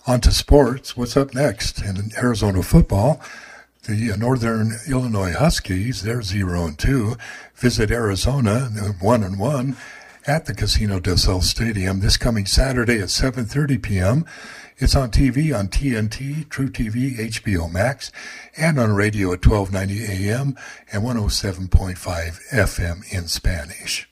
On to sports. What's up next? In Arizona football, the Northern Illinois Huskies, they're 0-2, visit Arizona 1-1 at the Casino del Sol Stadium this coming Saturday at 7:30 p.m. It's on TV on TNT, True TV, HBO Max, and on radio at 1290 a.m. and 107.5 FM in Spanish.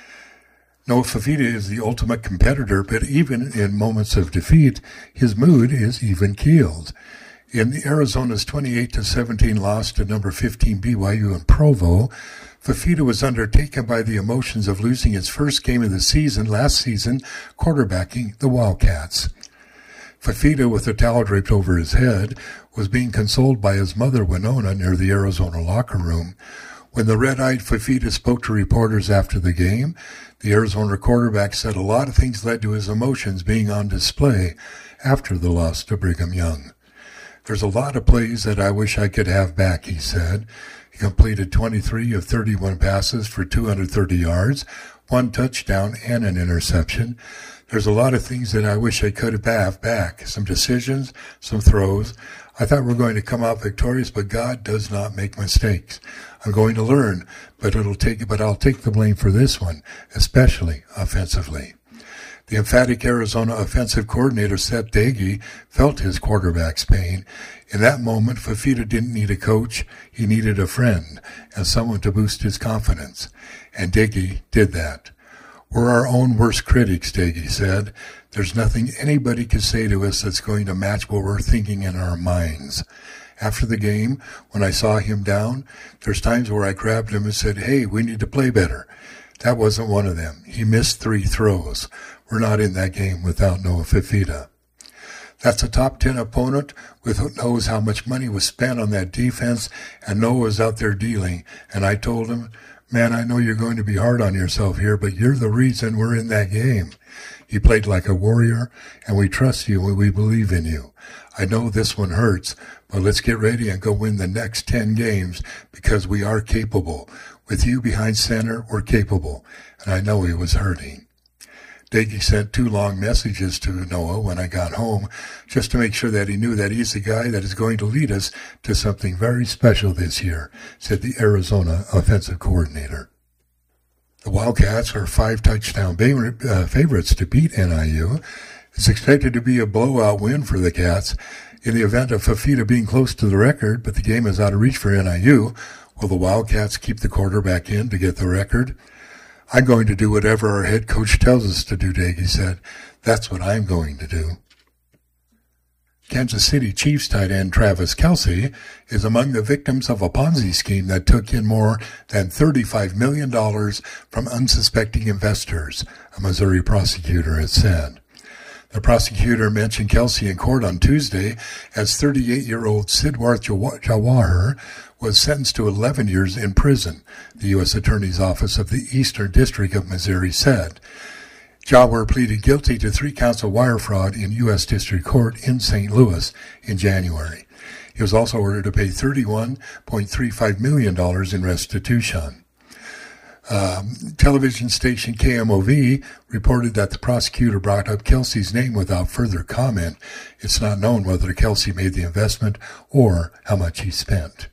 Noah Fifita is the ultimate competitor, but even in moments of defeat, his mood is even-keeled. In Arizona's 28-17 loss to number 15 BYU in Provo, Fifita was undertaken by the emotions of losing his first game of the season last season, quarterbacking the Wildcats. Fifita, with a towel draped over his head, was being consoled by his mother, Winona, near the Arizona locker room. When the red-eyed Fifita spoke to reporters after the game, the Arizona quarterback said a lot of things led to his emotions being on display after the loss to Brigham Young. There's a lot of plays that I wish I could have back, he said. He completed 23 of 31 passes for 230 yards, 1 touchdown, and an interception. There's a lot of things that I wish I could have back. Some decisions, some throws. I thought we're going to come out victorious, but God does not make mistakes. I'm going to learn, but I'll take the blame for this one, especially offensively. The emphatic Arizona offensive coordinator, Seth Doege, felt his quarterback's pain. In that moment, Fifita didn't need a coach. He needed a friend and someone to boost his confidence. And Doege did that. We're our own worst critics, Doege said. There's nothing anybody can say to us that's going to match what we're thinking in our minds. After the game, when I saw him down, there's times where I grabbed him and said, hey, we need to play better. That wasn't one of them. He missed 3 throws. We're not in that game without Noah Fifita. That's a top 10 opponent who knows how much money was spent on that defense, and Noah was out there dealing. And I told him, man, I know you're going to be hard on yourself here, but you're the reason we're in that game. You played like a warrior, and we trust you and we believe in you. I know this one hurts, but let's get ready and go win the next 10 games because we are capable. With you behind center, we're capable. And I know he was hurting. Doege sent 2 long messages to Noah when I got home just to make sure that he knew that he's the guy that is going to lead us to something very special this year, said the Arizona offensive coordinator. The Wildcats are 5-touchdown favorites to beat NIU. It's expected to be a blowout win for the Cats in the event of Fifita being close to the record, but the game is out of reach for NIU. Will the Wildcats keep the quarterback in to get the record? I'm going to do whatever our head coach tells us to do, Doege said. That's what I'm going to do. Kansas City Chiefs tight end Travis Kelce is among the victims of a Ponzi scheme that took in more than $35 million from unsuspecting investors, a Missouri prosecutor has said. The prosecutor mentioned Kelce in court on Tuesday as 38-year-old Sidwarth Jawahar was sentenced to 11 years in prison, the U.S. Attorney's Office of the Eastern District of Missouri said. Jawahar pleaded guilty to 3 counts of wire fraud in U.S. District Court in St. Louis in January. He was also ordered to pay $31.35 million in restitution. Television station KMOV reported that the prosecutor brought up Kelce's name without further comment. It's not known whether Kelce made the investment or how much he spent.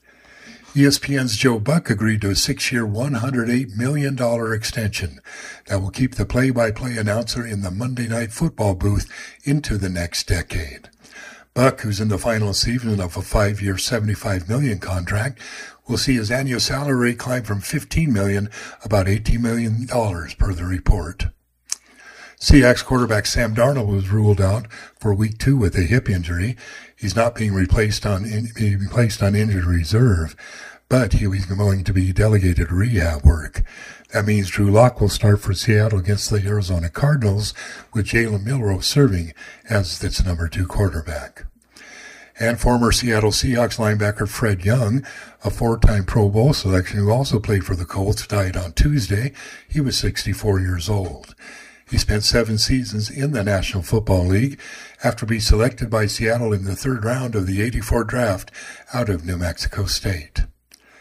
ESPN's Joe Buck agreed to a 6-year, $108 million extension that will keep the play-by-play announcer in the Monday Night Football booth into the next decade. Buck, who's in the final season of a 5-year, $75 million contract, will see his annual salary climb from $15 million, about $18 million per the report. Seahawks quarterback Sam Darnold was ruled out for Week 2 with a hip injury. He's not being placed on injured reserve, but he was going to be delegated rehab work. That means Drew Lock will start for Seattle against the Arizona Cardinals, with Jalen Milroe serving as its number 2 quarterback. And former Seattle Seahawks linebacker Fred Young, a 4-time Pro Bowl selection who also played for the Colts, died on Tuesday. He was 64 years old. He spent 7 seasons in the National Football League after being selected by Seattle in the 3rd round of the '84 draft out of New Mexico State.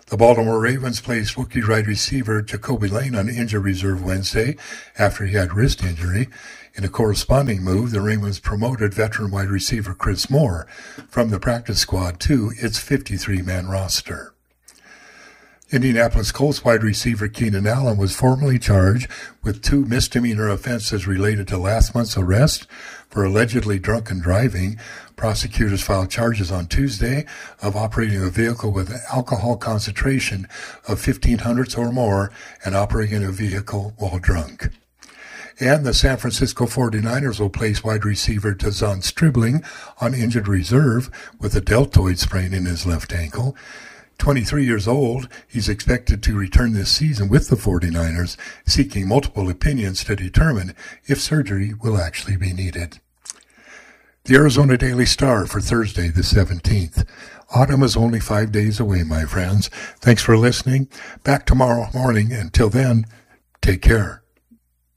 The Baltimore Ravens placed rookie wide receiver Jacoby Lane on injured reserve Wednesday after he had wrist injury. In a corresponding move, the Ravens promoted veteran wide receiver Chris Moore from the practice squad to its 53-man roster. Indianapolis Colts wide receiver Keenan Allen was formally charged with 2 misdemeanor offenses related to last month's arrest for allegedly drunken driving. Prosecutors filed charges on Tuesday of operating a vehicle with an alcohol concentration of 1,500 or more and operating a vehicle while drunk. And the San Francisco 49ers will place wide receiver Tazon Stribling on injured reserve with a deltoid sprain in his left ankle. 23 years old, he's expected to return this season with the 49ers, seeking multiple opinions to determine if surgery will actually be needed. The Arizona Daily Star for Thursday the 17th. Autumn is only 5 days away, my friends. Thanks for listening. Back tomorrow morning. Until then, take care.